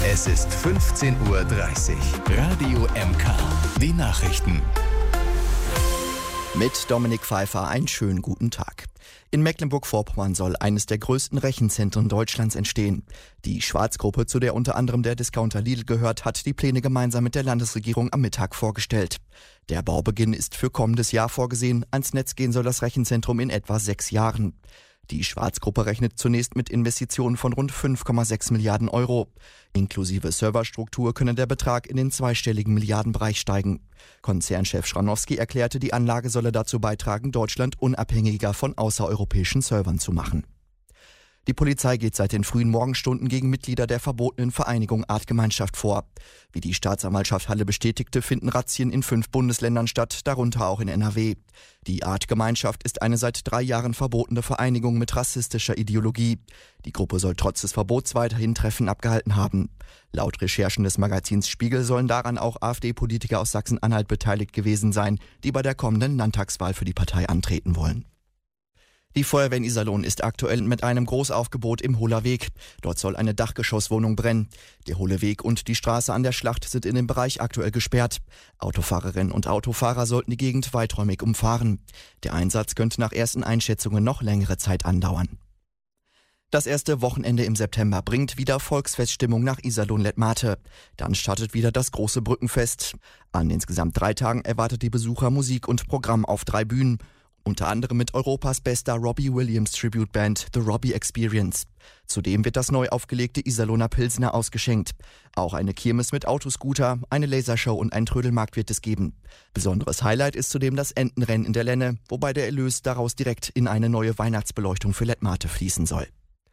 Es ist 15:30 Uhr. Radio MK. Die Nachrichten. Mit Dominik Pfeiffer einen schönen guten Tag. In Mecklenburg-Vorpommern soll eines der größten Rechenzentren Deutschlands entstehen. Die Schwarz-Gruppe, zu der unter anderem der Discounter Lidl gehört, hat die Pläne gemeinsam mit der Landesregierung am Mittag vorgestellt. Der Baubeginn ist für kommendes Jahr vorgesehen. Ans Netz gehen soll das Rechenzentrum in etwa 6 Jahren. Die Schwarz-Gruppe rechnet zunächst mit Investitionen von rund 5,6 Milliarden Euro. Inklusive Serverstruktur könne der Betrag in den zweistelligen Milliardenbereich steigen. Konzernchef Schranowski erklärte, die Anlage solle dazu beitragen, Deutschland unabhängiger von außereuropäischen Servern zu machen. Die Polizei geht seit den frühen Morgenstunden gegen Mitglieder der verbotenen Vereinigung Artgemeinschaft vor. Wie die Staatsanwaltschaft Halle bestätigte, finden Razzien in 5 Bundesländern statt, darunter auch in NRW. Die Artgemeinschaft ist eine seit 3 Jahren verbotene Vereinigung mit rassistischer Ideologie. Die Gruppe soll trotz des Verbots weiterhin Treffen abgehalten haben. Laut Recherchen des Magazins Spiegel sollen daran auch AfD-Politiker aus Sachsen-Anhalt beteiligt gewesen sein, die bei der kommenden Landtagswahl für die Partei antreten wollen. Die Feuerwehr in Iserlohn ist aktuell mit einem Großaufgebot im Hohler Weg. Dort soll eine Dachgeschosswohnung brennen. Der Hohle Weg und die Straße an der Schlacht sind in dem Bereich aktuell gesperrt. Autofahrerinnen und Autofahrer sollten die Gegend weiträumig umfahren. Der Einsatz könnte nach ersten Einschätzungen noch längere Zeit andauern. Das erste Wochenende im September bringt wieder Volksfeststimmung nach Iserlohn-Letmathe. Dann startet wieder das große Brückenfest. An insgesamt 3 Tagen erwartet die Besucher Musik und Programm auf 3 Bühnen. Unter anderem mit Europas bester Robbie Williams Tribute Band The Robbie Experience. Zudem wird das neu aufgelegte Iserlohner Pilsner ausgeschenkt. Auch eine Kirmes mit Autoscooter, eine Lasershow und ein Trödelmarkt wird es geben. Besonderes Highlight ist zudem das Entenrennen in der Lenne, wobei der Erlös daraus direkt in eine neue Weihnachtsbeleuchtung für Letmathe fließen soll.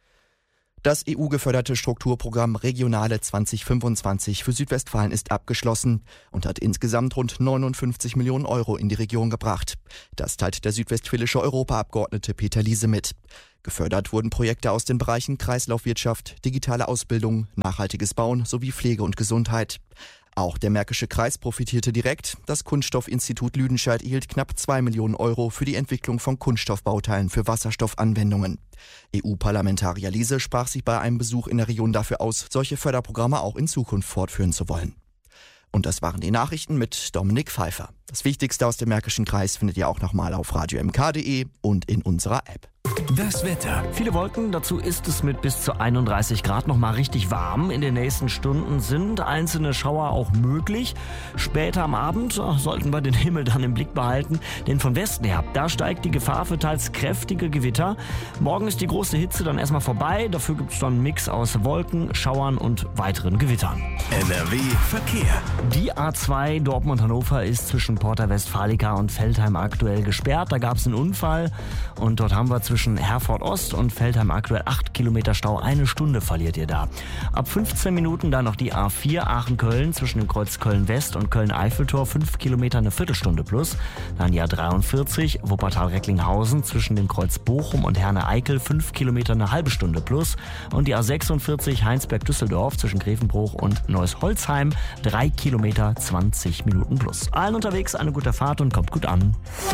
Das EU-geförderte Strukturprogramm Regionale 2025 für Südwestfalen ist abgeschlossen und hat insgesamt rund 59 Millionen Euro in die Region gebracht. Das teilt der südwestfälische Europaabgeordnete Peter Liese mit. Gefördert wurden Projekte aus den Bereichen Kreislaufwirtschaft, digitale Ausbildung, nachhaltiges Bauen sowie Pflege und Gesundheit. Auch der Märkische Kreis profitierte direkt. Das Kunststoffinstitut Lüdenscheid erhielt knapp 2 Millionen Euro für die Entwicklung von Kunststoffbauteilen für Wasserstoffanwendungen. EU-Parlamentarier Liese sprach sich bei einem Besuch in der Region dafür aus, solche Förderprogramme auch in Zukunft fortführen zu wollen. Und das waren die Nachrichten mit Dominik Pfeiffer. Das Wichtigste aus dem Märkischen Kreis findet ihr auch nochmal auf radiomk.de und in unserer App. Das Wetter. Viele Wolken, dazu ist es mit bis zu 31 Grad noch mal richtig warm. In den nächsten Stunden sind einzelne Schauer auch möglich. Später am Abend sollten wir den Himmel dann im Blick behalten, denn von Westen her, da steigt die Gefahr für teils kräftige Gewitter. Morgen ist die große Hitze dann erstmal vorbei. Dafür gibt es dann einen Mix aus Wolken, Schauern und weiteren Gewittern. NRW Verkehr. Die A2 Dortmund-Hannover ist zwischen Porta Westfalica und Veltheim aktuell gesperrt. Da gab es einen Unfall und dort haben wir zwischen Herford Ost und Veltheim aktuell 8 Kilometer Stau. 1 Stunde verliert ihr da. Ab 15 Minuten dann noch die A4 Aachen-Köln zwischen dem Kreuz Köln-West und Köln-Eiffeltor. 5 Kilometer, eine Viertelstunde plus. Dann die A43 Wuppertal-Recklinghausen zwischen dem Kreuz Bochum und Herne-Eickel. 5 Kilometer, eine halbe Stunde plus. Und die A46 Heinsberg-Düsseldorf zwischen Grevenbruch und Neuss-Holzheim. 3 Kilometer, 20 Minuten plus. Allen unterwegs eine gute Fahrt und kommt gut an.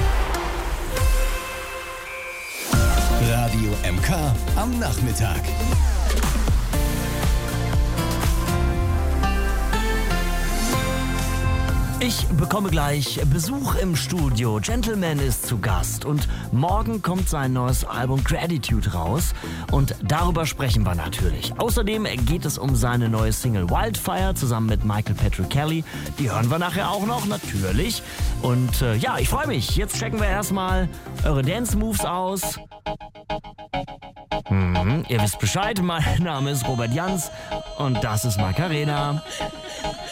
Radio MK am Nachmittag. Ich bekomme gleich Besuch im Studio. Gentleman ist zu Gast und morgen kommt sein neues Album Gratitude raus und darüber sprechen wir natürlich. Außerdem geht es um seine neue Single Wildfire zusammen mit Michael Patrick Kelly. Die hören wir nachher auch noch, natürlich. Und ja, ich freue mich. Jetzt checken wir erstmal eure Dance Moves aus. Ihr wisst Bescheid, mein Name ist Robert Jans und das ist Macarena.